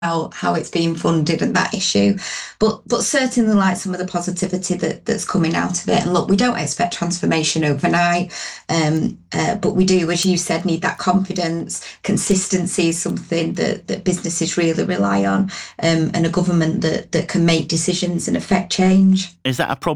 how it's being funded and that issue, but certainly like some of the positivity that's coming out of it. And look, we don't expect transformation overnight, but we do, as you said, need that confidence. Consistency is something that businesses really rely on, and a government that can make decisions and affect change. Is that a problem?